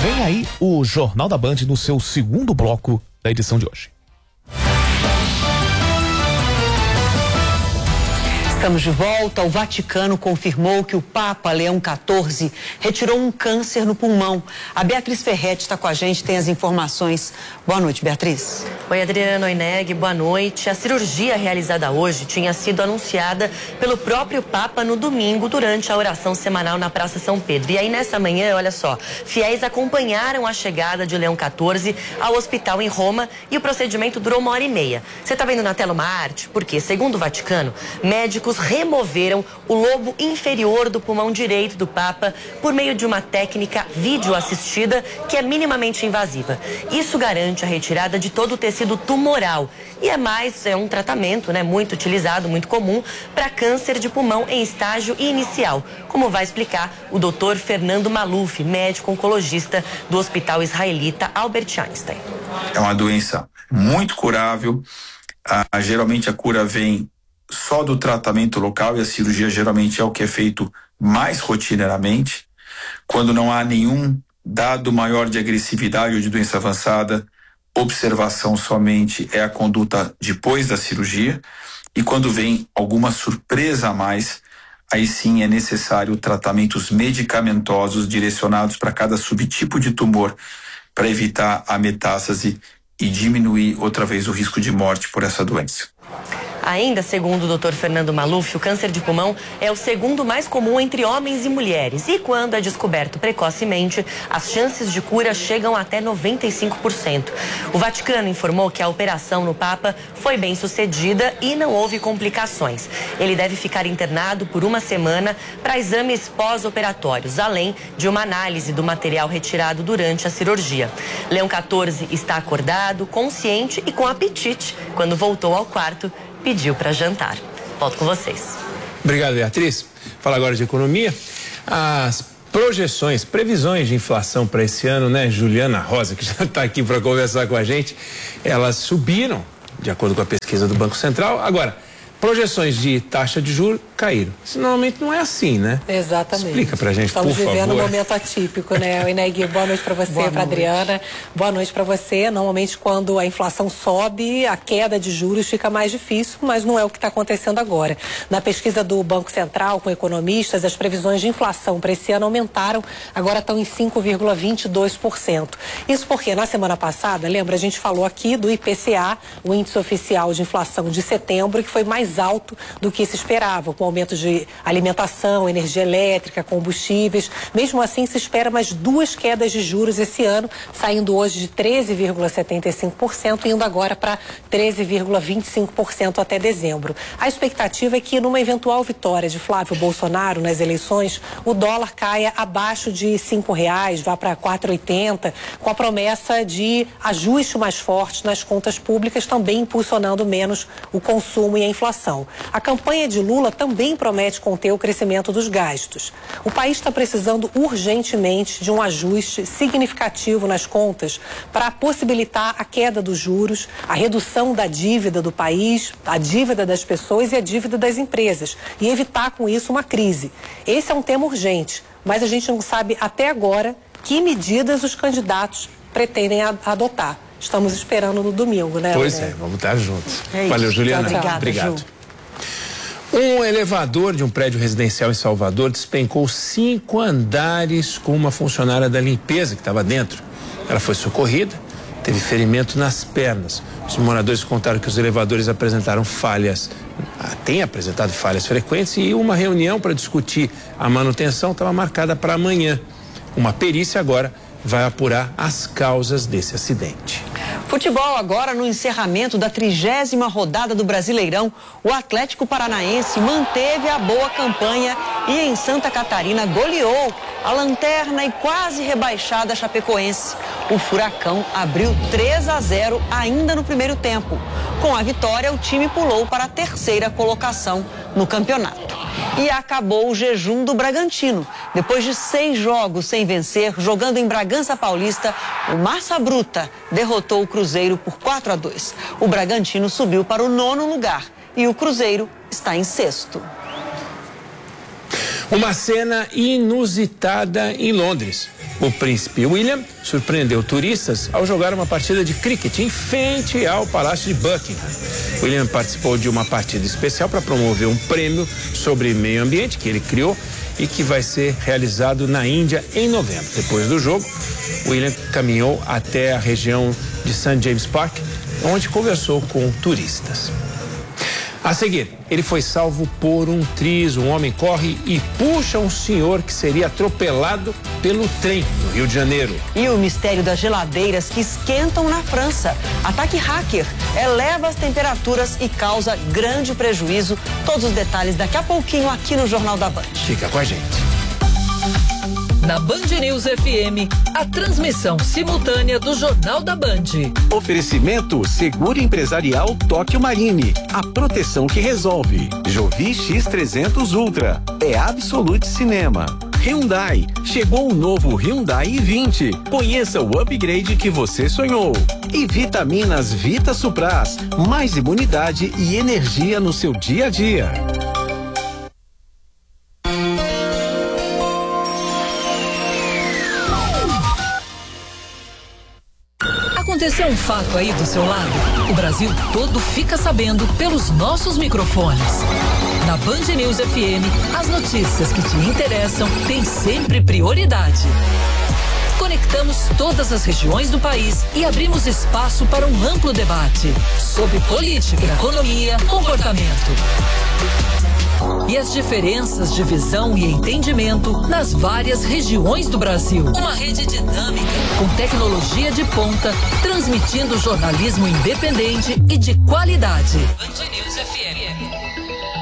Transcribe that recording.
Vem aí o Jornal da Band no seu segundo bloco da edição de hoje. Estamos de volta. O Vaticano confirmou que o Papa Leão XIV retirou um câncer no pulmão. A Beatriz Ferretti está com a gente, tem as informações. Boa noite, Beatriz. Oi, Adriana, oi, Neg, boa noite. A cirurgia realizada hoje tinha sido anunciada pelo próprio Papa no domingo, durante a oração semanal na Praça São Pedro. E aí, nessa manhã, olha só, fiéis acompanharam a chegada de Leão XIV ao hospital em Roma e o procedimento durou 1h30. Você está vendo na tela uma arte? Porque, segundo o Vaticano, médicos removeram o lobo inferior do pulmão direito do Papa por meio de uma técnica videoassistida que é minimamente invasiva. Isso garante a retirada de todo o tecido tumoral e é um tratamento, muito utilizado, muito comum para câncer de pulmão em estágio inicial, como vai explicar o Dr. Fernando Maluf, médico oncologista do Hospital Israelita Albert Einstein. É uma doença muito curável. Geralmente a cura vem só do tratamento local e a cirurgia geralmente é o que é feito mais rotineiramente. Quando não há nenhum dado maior de agressividade ou de doença avançada, observação somente é a conduta depois da cirurgia. E quando vem alguma surpresa a mais, aí sim é necessário tratamentos medicamentosos direcionados para cada subtipo de tumor para evitar a metástase e diminuir outra vez o risco de morte por essa doença. Ainda, segundo o Dr. Fernando Maluf, o câncer de pulmão é o segundo mais comum entre homens e mulheres. E quando é descoberto precocemente, as chances de cura chegam até 95%. O Vaticano informou que a operação no Papa foi bem sucedida e não houve complicações. Ele deve ficar internado por 1 semana para exames pós-operatórios, além de uma análise do material retirado durante a cirurgia. Leão XIV está acordado, consciente e com apetite. Quando voltou ao quarto, pediu para jantar. Volto com vocês. Obrigado, Beatriz. Fala agora de economia. As previsões de inflação para esse ano, Juliana Rosa, que já está aqui para conversar com a gente, elas subiram, de acordo com a pesquisa do Banco Central. Agora, projeções de taxa de juros caíram. Isso normalmente não é assim, né? Exatamente. Explica pra gente, por favor. Estamos vivendo um momento atípico, né? Ineg, boa noite para você, para Adriana. Boa noite para você. Normalmente, quando a inflação sobe, a queda de juros fica mais difícil, mas não é o que está acontecendo agora. Na pesquisa do Banco Central com economistas, as previsões de inflação para esse ano aumentaram, agora estão em 5,22%. Isso porque na semana passada, lembra, a gente falou aqui do IPCA, o índice oficial de inflação de setembro, que foi mais alto do que se esperava, com aumento de alimentação, energia elétrica, combustíveis. Mesmo assim, se espera mais 2 quedas de juros esse ano, saindo hoje de 13,75%, indo agora para 13,25% até dezembro. A expectativa é que, numa eventual vitória de Flávio Bolsonaro nas eleições, o dólar caia abaixo de R$5, vá para 4,80, com a promessa de ajuste mais forte nas contas públicas, também impulsionando menos o consumo e a inflação. A campanha de Lula também promete conter o crescimento dos gastos. O país está precisando urgentemente de um ajuste significativo nas contas para possibilitar a queda dos juros, a redução da dívida do país, a dívida das pessoas e a dívida das empresas, e evitar com isso uma crise. Esse é um tema urgente, mas a gente não sabe até agora que medidas os candidatos pretendem adotar. Estamos esperando no domingo, né? Pois é, vamos estar juntos. Valeu, Juliana. Obrigado. Ju. Um elevador de um prédio residencial em Salvador despencou 5 andares com uma funcionária da limpeza que estava dentro. Ela foi socorrida, teve ferimento nas pernas. Os moradores contaram que os elevadores têm apresentado falhas frequentes e uma reunião para discutir a manutenção estava marcada para amanhã. Uma perícia agora vai apurar as causas desse acidente. Futebol agora no encerramento da 30ª rodada do Brasileirão. O Atlético Paranaense manteve a boa campanha e em Santa Catarina goleou a lanterna e quase rebaixada Chapecoense. O Furacão abriu 3-0 ainda no primeiro tempo. Com a vitória, o time pulou para a 3ª colocação no campeonato. E acabou o jejum do Bragantino. Depois de 6 jogos sem vencer, jogando em Bragança Paulista, o Massa Bruta derrotou o Cruzeiro por 4-2. O Bragantino subiu para o 9º lugar e o Cruzeiro está em 6º. Uma cena inusitada em Londres. O príncipe William surpreendeu turistas ao jogar uma partida de cricket em frente ao Palácio de Buckingham. William participou de uma partida especial para promover um prêmio sobre meio ambiente que ele criou e que vai ser realizado na Índia em novembro. Depois do jogo, William caminhou até a região de St. James Park, onde conversou com turistas. A seguir, ele foi salvo por um triz. Um homem corre e puxa um senhor que seria atropelado pelo trem no Rio de Janeiro. E o mistério das geladeiras que esquentam na França. Ataque hacker eleva as temperaturas e causa grande prejuízo. Todos os detalhes daqui a pouquinho aqui no Jornal da Band. Fica com a gente. Na Band News FM, a transmissão simultânea do Jornal da Band. Oferecimento Seguro Empresarial Tóquio Marine. A proteção que resolve. Jovi X300 Ultra. É Absolute Cinema. Hyundai. Chegou o novo Hyundai i20. Conheça o upgrade que você sonhou. E Vitaminas Vita Supras. Mais imunidade e energia no seu dia a dia. Aconteceu um fato aí do seu lado? O Brasil todo fica sabendo pelos nossos microfones. Na Band News FM, as notícias que te interessam têm sempre prioridade. Conectamos todas as regiões do país e abrimos espaço para um amplo debate sobre política, economia, comportamento. E as diferenças de visão e entendimento nas várias regiões do Brasil. Uma rede dinâmica, com tecnologia de ponta, transmitindo jornalismo independente e de qualidade. Band News FM.